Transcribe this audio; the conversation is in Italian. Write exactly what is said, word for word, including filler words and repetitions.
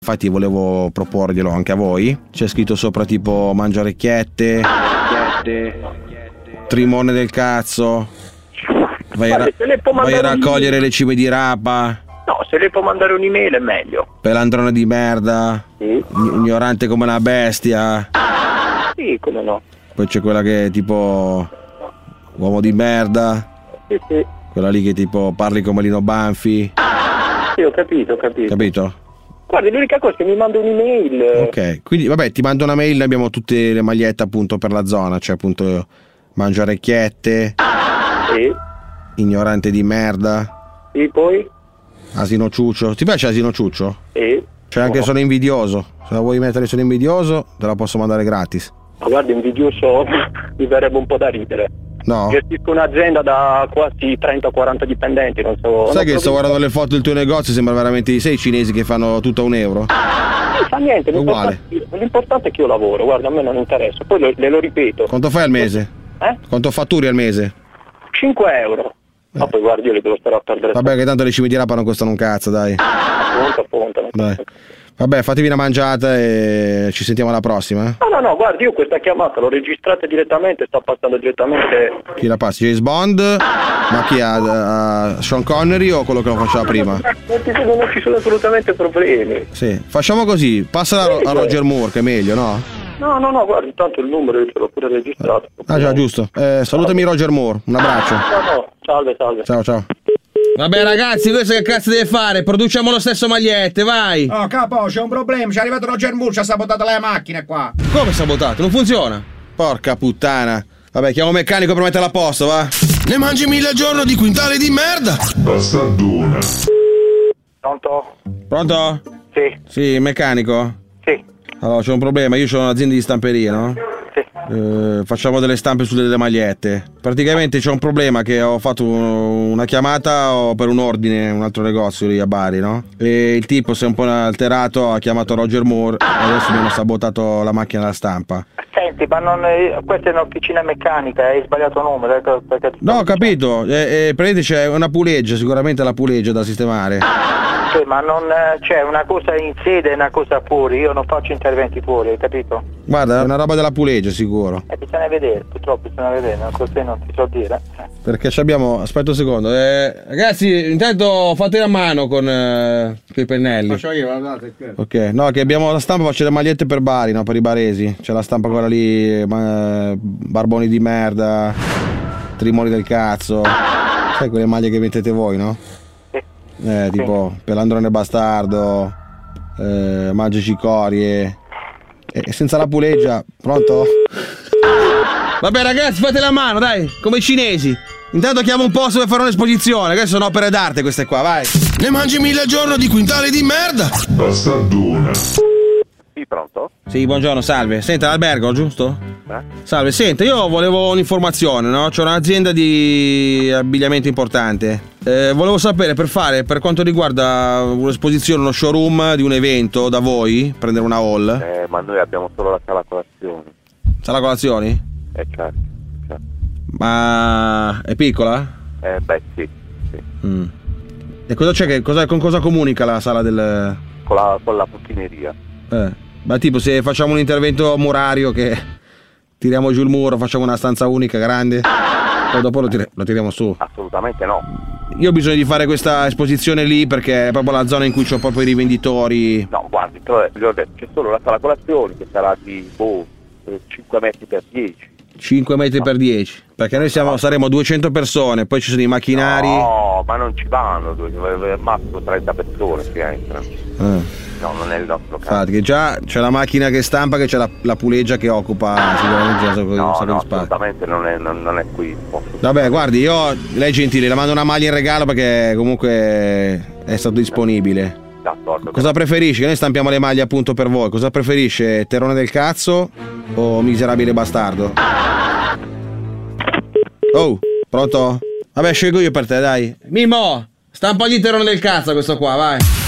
Infatti volevo proporglielo anche a voi. C'è scritto sopra tipo mangiarecchiette, trimone del cazzo, vai a, ra- vai a raccogliere le cime di rapa. No, se le può mandare un'email è meglio. Pelandrone di merda, sì. Ignorante come una bestia. Sì, come no. Poi c'è quella che è tipo uomo di merda. Sì, sì. Quella lì che tipo parli come Lino Banfi. Sì, ho capito, ho capito. Capito? Guardi, l'unica cosa è che mi manda un'email. Ok, quindi vabbè, ti mando una mail, abbiamo tutte le magliette appunto per la zona, cioè appunto mangiarecchiette. Sì. Ignorante di merda. Sì, poi? Asino ciuccio. Ti piace Asino ciuccio? Sì. C'è anche Sono invidioso. Se la vuoi mettere Sono invidioso, te la posso mandare gratis. Ma guarda, invidioso mi verrebbe un po' da ridere. No. Gestisco un'azienda da quasi trenta quaranta dipendenti, non so. Sai che sto proprio... guardando le foto del tuo negozio, sembra veramente di sei cinesi che fanno tutto a un euro. Non fa niente, uguale. L'importante, l'importante è che io lavoro, guarda, a me non interessa. Poi lo, le lo ripeto. Quanto fai al mese? Eh? Quanto fatturi al mese? cinque euro. Eh. Ma poi guardi, io le devo stare a perdere. Vabbè, che tanto le cime di rapa non costano un cazzo, dai. Appunto, appunto. Dai. Vabbè, fatevi una mangiata e ci sentiamo alla prossima. Eh? No, no, no, guardi, io questa chiamata l'ho registrata direttamente, sta passando direttamente. Chi la passi? James Bond? Ma chi ha? Uh, Sean Connery o quello che lo faceva prima? Non ci sono, non ci sono assolutamente problemi. Sì, facciamo così, passa a, a Roger Moore che è meglio, no? No, no, no, guardi, tanto il numero io ce l'ho pure registrato. Ah già, giusto. Eh, salutami Roger Moore, un abbraccio. No, no, salve, salve. Ciao, ciao. Vabbè ragazzi, questo che cazzo deve fare? Produciamo lo stesso magliette, vai! Oh capo, c'è un problema, ci è arrivato Roger Moore, ci ha sabotato le macchine qua. Come sabotato? Non funziona? Porca puttana. Vabbè, chiamo un meccanico per metterla a posto, va? Ne mangi mille al giorno di quintali di merda! Bastardona. Pronto? Pronto? Sì. Sì, meccanico? Sì. Allora, c'è un problema, io ho un'azienda di stamperia, no? Sì. Eh, facciamo delle stampe su delle magliette. Praticamente c'è un problema che ho fatto una chiamata per un ordine in un altro negozio lì a Bari, no? E il tipo si è un po' alterato, ha chiamato Roger Moore e adesso mi hanno sabotato la macchina da stampa. Senti, ma non è, questa è un'officina meccanica, hai sbagliato numero. Perché, perché no, ho capito, eh, eh, praticamente c'è una puleggia, sicuramente la puleggia da sistemare. Sì, ma non c'è una cosa in sede e una cosa fuori, io non faccio interventi fuori, hai capito? Guarda, è una roba della puleggia sicuro. Eh, bisogna vedere, purtroppo bisogna vedere, non così non ti so dire. Eh. Perché ci abbiamo, aspetta un secondo, eh, ragazzi intanto fate la mano con eh, i pennelli. Faccio io, guardate. Ok, no che abbiamo la stampa, faccio le magliette per Bari, no, per i baresi. C'è la stampa quella lì, ma, barboni di merda, trimoni del cazzo. Sai quelle maglie che mettete voi, no? Eh, tipo Pelandrone bastardo, eh, Mangia cicorie. E senza la puleggia, pronto? Vabbè ragazzi, fate la mano, dai, come i cinesi. Intanto chiamo un posto per fare un'esposizione, che sono opere d'arte queste qua, vai. Ne mangi mille al giorno di quintali di merda. Bastardona. Sì, pronto? Sì, buongiorno, salve. Senta, l'albergo, giusto? Eh? Salve, senta, io volevo un'informazione, no? C'ho un'azienda di abbigliamento importante. Eh, volevo sapere per fare, per quanto riguarda un'esposizione, uno showroom di un evento da voi, prendere una hall. Eh, ma noi abbiamo solo la sala colazioni. Sala colazioni? Eh, certo, certo. Ma è piccola? Eh, beh, sì, sì. Mm. E cosa c'è che, cosa, con cosa comunica la sala del... Con la, con la pucchineria. Eh, ma tipo se facciamo un intervento murario che tiriamo giù il muro, facciamo una stanza unica grande, poi dopo lo, tira- lo tiriamo su. Assolutamente no. Io ho bisogno di fare questa esposizione lì perché è proprio la zona in cui c'ho proprio i rivenditori. No, guardi, però, vi ho detto, c'è solo la sala colazioni che sarà di boh, cinque metri per dieci. cinque metri no. per dieci. Perché noi siamo, saremo duecento persone, poi ci sono i macchinari. No, ma non ci vanno, al massimo trenta persone che entrano. Eh. No, non è il nostro caso. Infatti, che già c'è la macchina che stampa, che c'è la, la puleggia che occupa sicuramente un sacco, no, un sacco no, di spazio. assolutamente non è, non, non è qui. Vabbè, guardi, io, lei è gentile, le mando una maglia in regalo perché comunque è stato disponibile. D'accordo. Cosa preferisce? Noi stampiamo le maglie appunto per voi. Cosa preferisce? Terrone del cazzo o miserabile bastardo? Oh, pronto? Vabbè, scelgo io per te, dai. Mimmo, stampagli il terrone del cazzo a questo qua, vai.